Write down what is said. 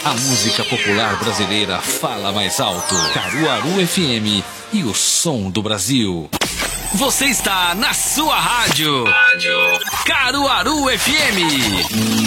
A música popular brasileira fala mais alto. Caruaru FM e o som do Brasil. Você está na sua rádio. Caruaru FM.